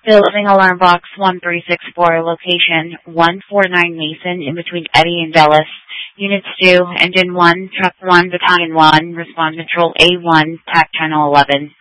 Building Alarm Box 1364, location 149 Mason, in between Eddy and Dulles. Units 2, Engine 1, Truck 1, Battalion 1, Response Control A1, TAC Channel 11.